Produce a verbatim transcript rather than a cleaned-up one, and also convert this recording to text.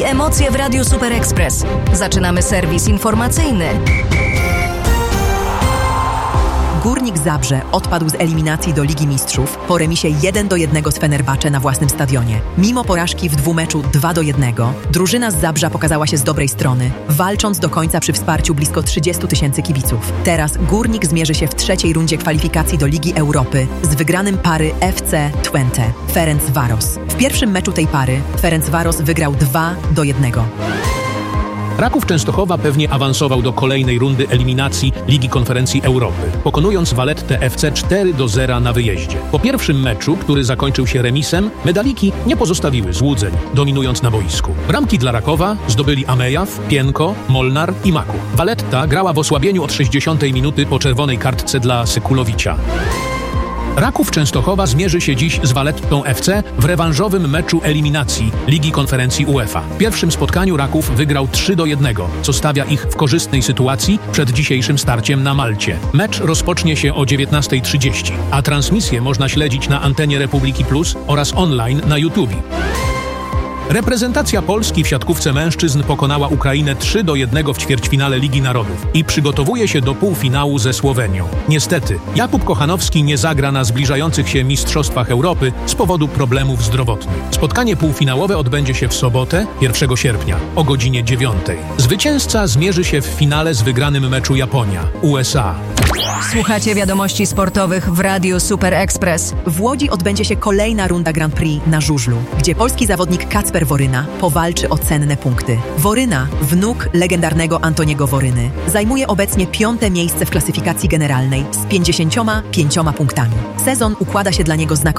i emocje w Radiu Super Express. Zaczynamy serwis informacyjny. Górnik Zabrze odpadł z eliminacji do Ligi Mistrzów po remisie jeden do jednego z Fenerbahce na własnym stadionie. Mimo porażki w dwumeczu dwa do jednego, drużyna z Zabrza pokazała się z dobrej strony, walcząc do końca przy wsparciu blisko trzydziestu tysięcy kibiców. Teraz Górnik zmierzy się w trzeciej rundzie kwalifikacji do Ligi Europy z wygranym pary F C Twente Ferencvaros. W pierwszym meczu tej pary Ferencvaros wygrał dwa do jednego. Raków Częstochowa pewnie awansował do kolejnej rundy eliminacji Ligi Konferencji Europy, pokonując Vallettę F C cztery do zera na wyjeździe. Po pierwszym meczu, który zakończył się remisem, medaliki nie pozostawiły złudzeń, dominując na boisku. Bramki dla Rakowa zdobyli Amejaw, Pienko, Molnar i Maku. Valletta grała w osłabieniu od sześćdziesiątej minuty po czerwonej kartce dla Sykulowicza. Raków Częstochowa zmierzy się dziś z Vallettą F C w rewanżowym meczu eliminacji Ligi Konferencji UEFA. W pierwszym spotkaniu Raków wygrał trzy do jednego, co stawia ich w korzystnej sytuacji przed dzisiejszym starciem na Malcie. Mecz rozpocznie się o dziewiętnasta trzydzieści, a transmisję można śledzić na antenie Republiki Plus oraz online na YouTube. Reprezentacja Polski w siatkówce mężczyzn pokonała Ukrainę trzy do jednego w ćwierćfinale Ligi Narodów i przygotowuje się do półfinału ze Słowenią. Niestety, Jakub Kochanowski nie zagra na zbliżających się Mistrzostwach Europy z powodu problemów zdrowotnych. Spotkanie półfinałowe odbędzie się w sobotę, pierwszego sierpnia, o godzinie dziewiątej. Zwycięzca zmierzy się w finale z wygranym meczu Japonia U S A. Słuchacie wiadomości sportowych w Radiu Super Express. W Łodzi odbędzie się kolejna runda Grand Prix na żużlu, gdzie polski zawodnik Kacper Woryna powalczy o cenne punkty. Woryna, wnuk legendarnego Antoniego Woryny, zajmuje obecnie piąte miejsce w klasyfikacji generalnej z pięćdziesięcioma pięcioma punktami. Sezon układa się dla niego znakomicie.